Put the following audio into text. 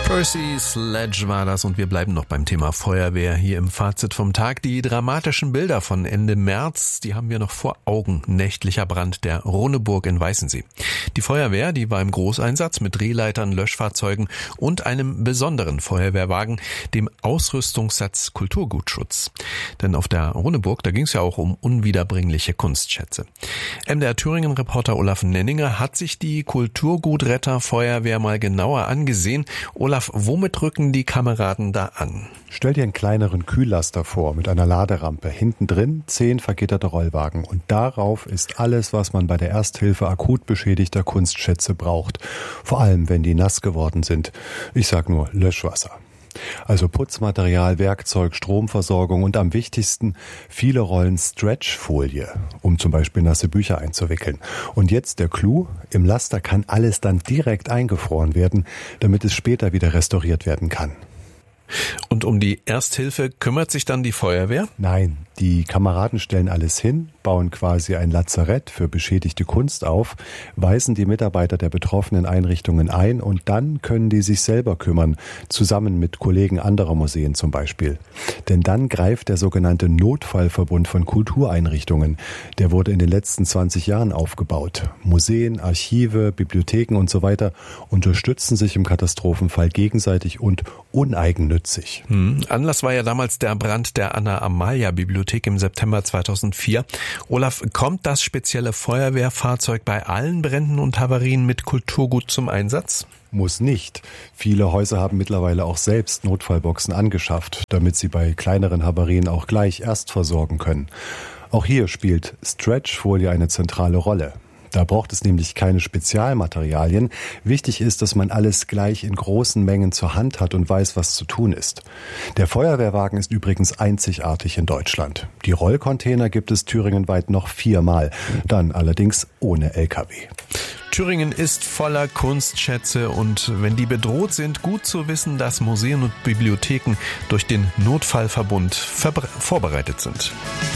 Percy Sledge war das und wir bleiben noch beim Thema Feuerwehr hier im Fazit vom Tag. Die dramatischen Bilder von Ende März, die haben wir noch vor Augen. Nächtlicher Brand der Roneburg in Weißensee. Die Feuerwehr, die war im Großeinsatz mit Drehleitern, Löschfahrzeugen und einem besonderen Feuerwehrwagen, dem Ausrüstungssatz Kulturgutschutz. Denn auf der Roneburg, da ging es ja auch um unwiederbringliche Kunstschätze. MDR Thüringen-Reporter Olaf Nenninger hat sich die Kulturgutretter Feuerwehr mal genauer angesehen. Olaf, womit rücken die Kameraden da an? Stell dir einen kleineren Kühllaster vor mit einer Laderampe. Hinten drin 10 vergitterte Rollwagen. Und darauf ist alles, was man bei der Ersthilfe akut beschädigter Kunstschätze braucht. Vor allem, wenn die nass geworden sind. Ich sag nur Löschwasser. Also Putzmaterial, Werkzeug, Stromversorgung und am wichtigsten viele Rollen Stretchfolie, um zum Beispiel nasse Bücher einzuwickeln. Und jetzt der Clou, im Laster kann alles dann direkt eingefroren werden, damit es später wieder restauriert werden kann. Und um die Ersthilfe kümmert sich dann die Feuerwehr? Nein, die Kameraden stellen alles hin, bauen quasi ein Lazarett für beschädigte Kunst auf, weisen die Mitarbeiter der betroffenen Einrichtungen ein und dann können die sich selber kümmern, zusammen mit Kollegen anderer Museen zum Beispiel. Denn dann greift der sogenannte Notfallverbund von Kultureinrichtungen. Der wurde in den letzten 20 Jahren aufgebaut. Museen, Archive, Bibliotheken und so weiter unterstützen sich im Katastrophenfall gegenseitig und uneigennützig. Anlass war ja damals der Brand der Anna-Amalia-Bibliothek im September 2004. Olaf, kommt das spezielle Feuerwehrfahrzeug bei allen Bränden und Havarien mit Kulturgut zum Einsatz? Muss nicht. Viele Häuser haben mittlerweile auch selbst Notfallboxen angeschafft, damit sie bei kleineren Havarien auch gleich erst versorgen können. Auch hier spielt Stretchfolie eine zentrale Rolle. Da braucht es nämlich keine Spezialmaterialien. Wichtig ist, dass man alles gleich in großen Mengen zur Hand hat und weiß, was zu tun ist. Der Feuerwehrwagen ist übrigens einzigartig in Deutschland. Die Rollcontainer gibt es thüringenweit noch 4-mal, dann allerdings ohne LKW. Thüringen ist voller Kunstschätze und wenn die bedroht sind, gut zu wissen, dass Museen und Bibliotheken durch den Notfallverbund vorbereitet sind.